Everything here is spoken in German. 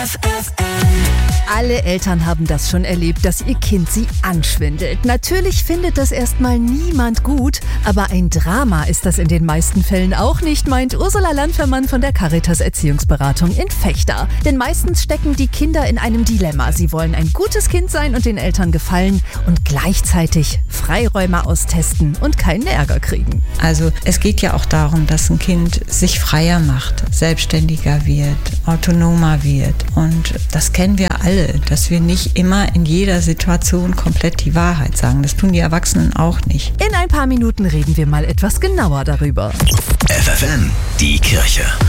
Alle Eltern haben das schon erlebt, dass ihr Kind sie anschwindelt. Natürlich findet das erstmal niemand gut, aber ein Drama ist das in den meisten Fällen auch nicht, meint Ursula Landfermann von der Caritas Erziehungsberatung in Vechta. Denn meistens stecken die Kinder in einem Dilemma. Sie wollen ein gutes Kind sein und den Eltern gefallen und gleichzeitig Freiräume austesten und keinen Ärger kriegen. Also es geht ja auch darum, dass ein Kind sich freier macht, selbstständiger wird, autonomer wird. Und das kennen wir alle, dass wir nicht immer in jeder Situation komplett die Wahrheit sagen. Das tun die Erwachsenen auch nicht. In ein paar Minuten reden wir mal etwas genauer darüber. FFN, die Kirche.